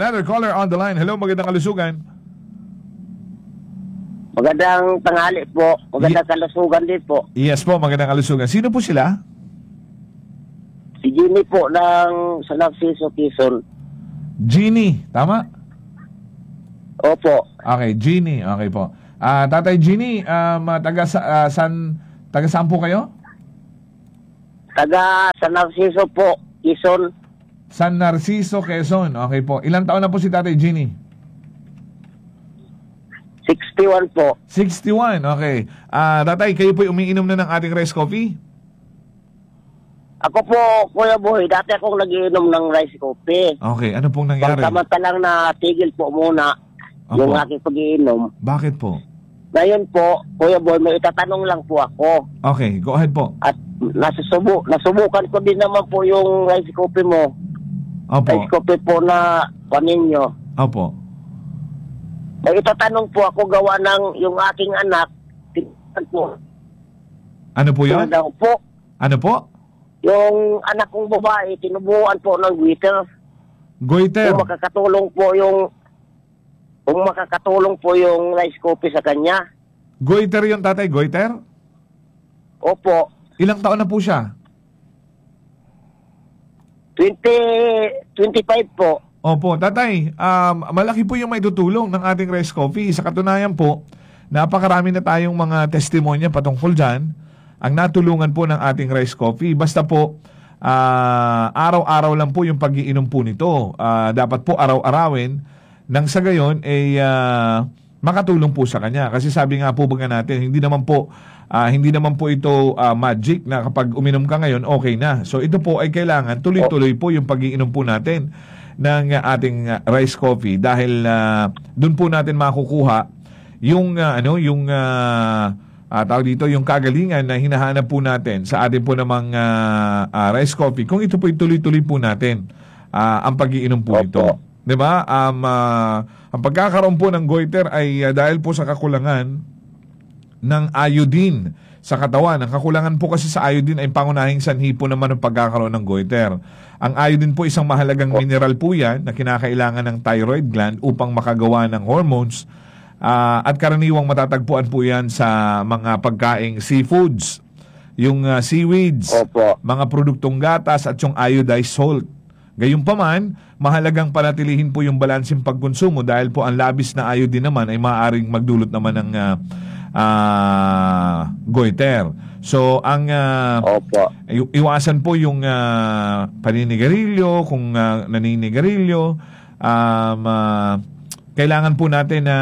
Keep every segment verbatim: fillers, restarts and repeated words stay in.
another caller on the line. Hello, magandang kalusugan. Magandang tanghali po. Magandang kalusugan din po. Yes po, magandang kalusugan. Sino po sila? Si Jimmy po ng San Narciso, Quezon. Jeannie, tama? Opo. Okay, Jeannie. Okay po. Ah, Tatay Jeannie, um, taga, sa, uh, san, taga saan po kayo? Taga San Narciso po, Quezon. San Narciso, Quezon. Okay po. Ilang taon na po si Tatay Jeannie? sixty-one po. sixty-one, okay. Ah, Tatay, kayo po umiinom na ng ating rice coffee? Ako po, Kuya Boy, dati akong nagiinom ng rice coffee. Okay, ano pong nangyari? Pagsamantalang na tigil po muna Opo. yung aking pag-iinom. Bakit po? Ngayon po, Kuya Boy, may itatanong lang po ako. Okay, go ahead po. At nasusubo, nasubukan ko din naman po yung rice coffee mo. Opo. Rice coffee po na paninyo. Opo. May itatanong po ako gawa ng yung aking anak. Tingnan po. Ano po yun? Daw po. Ano po? Yung anak kong babae, tinubuan po ng Twitter. Goiter. Kung makakatulong po yung kung makakatulong po yung rice coffee sa kanya. Goiter yung tatay, goiter? Opo. Ilang taon na po siya? twenty, twenty-five po. Opo, tatay, um, malaki po yung maitutulong ng ating rice coffee. Sa katunayan po, napakarami na tayong mga testimonya patungkol dyan. Ang natulungan po ng ating rice coffee. Basta po, uh, araw-araw lang po yung pag-iinom po nito. Uh, dapat po araw-arawin nang sa gayon, ay uh, makatulong po sa kanya. Kasi sabi nga po baga natin, hindi naman po, uh, hindi naman po ito uh, magic na kapag uminom ka ngayon, okay na. So ito po ay kailangan tuloy-tuloy po yung pag-iinom po natin ng uh, ating uh, rice coffee dahil uh, doon po natin makukuha yung uh, ano yung uh, uh, tawag dito yung kagalingan na hinahanap po natin sa ating po namang uh, uh, rice coffee kung ito po tuloy-tuloy po natin uh, ang pag-iinom po nito. 'Di ba? Um, uh, ang pagkakaroon po ng goiter ay uh, dahil po sa kakulangan ng iodine sa katawan. Ang kakulangan po kasi sa iodine ay pangunahing sanhi po naman ng pagkakaroon ng goiter. Ang iodine po isang mahalagang mineral po yan na kinakailangan ng thyroid gland upang makagawa ng hormones uh, at karaniwang matatagpuan po yan sa mga pagkaing seafoods, yung uh, seaweeds, Opo. mga produktong gatas at yung iodized salt. Gayunpaman, mahalagang panatilihin po yung balanseng pagkonsumo dahil po ang labis na iodine naman ay maaaring magdulot naman ng uh, uh, goiter. So, ang uh, Opo. i- iwasan po yung uh, paninigarilyo, kung uh, naninigarilyo, um, uh, kailangan po natin na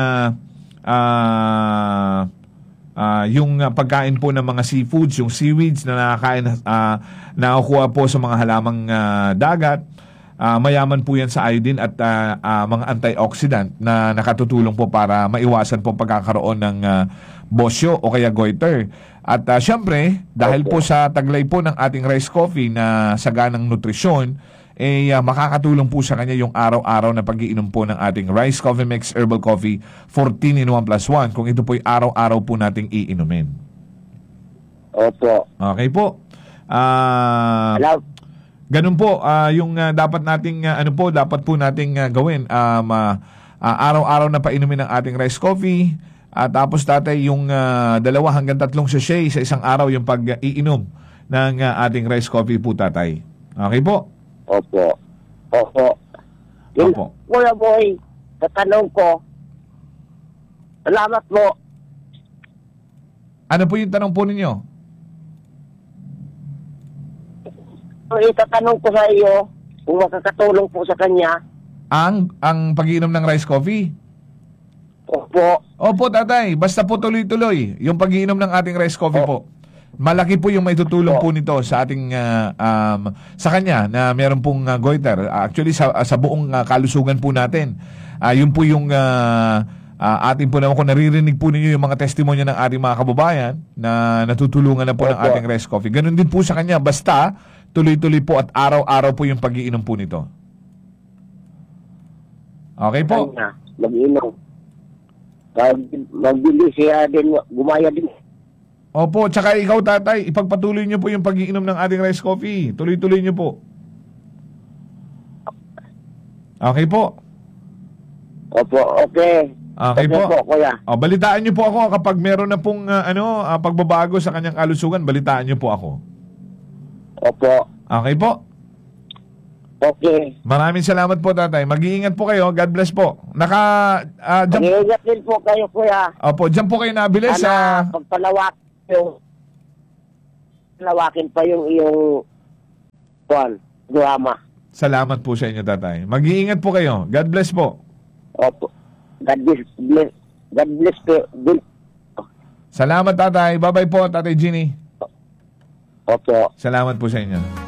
uh, uh, yung uh, pagkain po ng mga seafoods, yung seaweeds na nakakain, uh, nakukuha po sa mga halamang uh, dagat. Uh, mayaman po yan sa iodine at uh, uh, mga antioxidant na nakatutulong po para maiwasan po pagkakaroon ng uh, bosyo o kaya goiter. At uh, syempre, dahil po sa taglay po ng ating rice coffee na saganang nutrisyon, eh uh, makakatulong po sa kanya yung araw-araw na pag-iinom po ng ating Rice Coffee Mix Herbal Coffee fourteen in one plus one kung ito po'y araw-araw po nating iinumin. Opo. Okay po. Ah... Uh, Hello. Ganun po, uh, yung uh, dapat nating, uh, ano po, dapat po nating uh, gawin, um, uh, uh, araw-araw na painumin ng ating rice coffee, at uh, tapos tatay yung uh, dalawa hanggang tatlong sachet sa isang araw yung pag-iinom ng uh, ating rice coffee po tatay. Okay po? Opo. Opo. Yung, Opo. Kuya Boy, tatanong ko, salamat po. Ano po yung tanong po ninyo? So, itatanong ko sa iyo, kung makakatulong po sa kanya. Ang, ang pag-iinom ng rice coffee? Opo. Opo tatay, basta po tuloy-tuloy yung pag-iinom ng ating rice coffee po. Malaki po yung maitutulong po nito sa ating uh, um, sa kanya na meron pong uh, goiter. Actually sa sa buong uh, kalusugan po natin. Uh, yun po yung uh, uh, ating po naman kung naririnig po ninyo yung mga testimonya ng ating mga kababayan na natutulungan na po ng ating rice coffee. Ganun din po sa kanya basta tuloy-tuloy po at araw-araw po yung pag-iinom po nito. Okay po. Kanya, mag-inom. Mag- Magbili siya din, gumaya din. Opo, tsaka ikaw tatay, ipagpatuloy nyo po yung pag-iinom ng ating rice coffee. Tuloy-tuloy nyo po. Okay po. Opo, okay. Okay po. po, kuya. O, balitaan niyo po ako kapag meron na pong ah, ano, ah, pagbabago sa kanyang kalusugan, balitaan niyo po ako. Opo, Okay po. okay. Maraming salamat po, tatay. Mag-iingat po kayo. God bless po. Naka, ah, dyan, Mag-iingat din po kayo, kuya. opo, dyan po kayo nabili sa... Sana pagpalawak yung palawakin pa yung iyong kuan, drama. Salamat po sa inyo, tatay. Mag-iingat po kayo. God bless po. Opo. God bless, bless God bless po. Din. Salamat, tatay. Bye-bye po, tatay Ginny. Opo. Salamat po sa inyo.